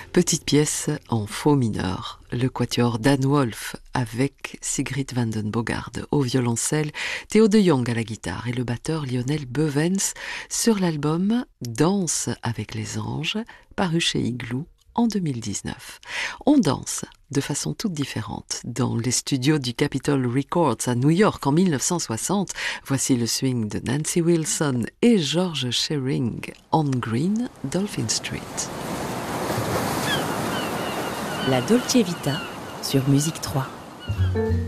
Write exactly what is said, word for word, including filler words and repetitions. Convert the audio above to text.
Petite pièce en faux mineur, le quatuor Dan Wolf avec Sigrid van den Bogard au violoncelle, Théo de Jong à la guitare et le batteur Lionel Bevens sur l'album Danse avec les anges, paru chez Igloo en deux mille dix-neuf. On danse de façon toute différente dans les studios du Capitol Records à New York en mille neuf cent soixante. Voici le swing de Nancy Wilson et George Shearing, On Green, Dolphin Street. La Dolce Vita sur Musique trois.